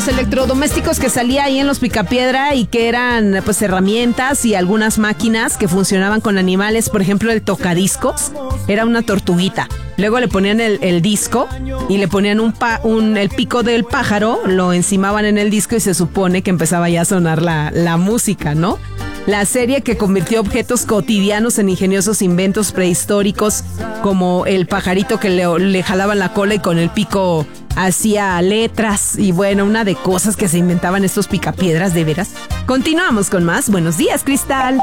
electrodomésticos que salía ahí en los Picapiedra y que eran pues herramientas y algunas máquinas que funcionaban con animales. Por ejemplo, el tocadiscos era una tortuguita. Luego le ponían el disco y le ponían el pico del pájaro, lo encimaban en el disco y se supone que empezaba ya a sonar la música, ¿no? La serie que convirtió objetos cotidianos en ingeniosos inventos prehistóricos, como el pajarito que le jalaban la cola y con el pico hacía letras, y bueno, una de cosas que se inventaban estos Picapiedras, de veras. Continuamos con más. Buenos días, Cristal.